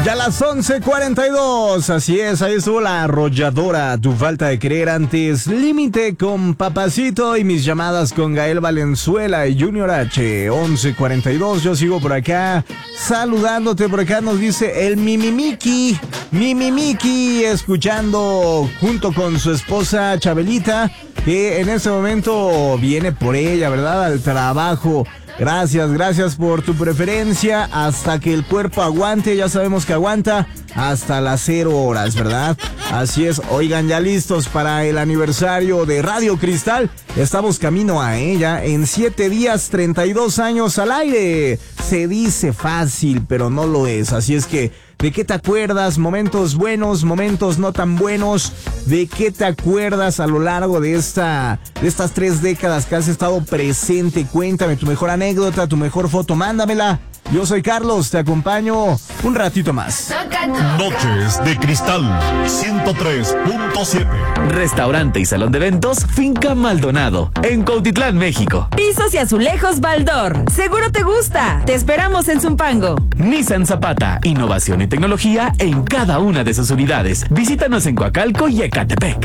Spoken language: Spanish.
Ya las 11:42, así es, ahí estuvo la arrolladora, tu falta de creer antes, Límite con Papacito y mis llamadas con Gael Valenzuela y Junior H, 11:42, yo sigo por acá, saludándote, por acá nos dice el Mimimiki, escuchando junto con su esposa Chabelita, que en este momento viene por ella, ¿verdad?, al trabajo. Gracias por tu preferencia. Hasta que el cuerpo aguante, ya sabemos que aguanta hasta las 0 horas, ¿verdad? Así es, oigan, ya listos para el aniversario de Radio Cristal. Estamos camino a ella en 7 días, 32 años al aire. Se dice fácil, pero no lo es. Así es que, ¿de qué te acuerdas? Momentos buenos, momentos no tan buenos. ¿De qué te acuerdas a lo largo de estas 3 décadas que has estado presente? Cuéntame tu mejor anécdota, tu mejor foto, mándamela. Yo soy Carlos, te acompaño un ratito más. Noches de Cristal 103.7. Restaurante y salón de eventos Finca Maldonado, en Cuautitlán, México. Pisos y azulejos Baldor. Seguro te gusta. Te esperamos en Zumpango. Nissan Zapata, innovación y tecnología en cada una de sus unidades. Visítanos en Coacalco y Ecatepec.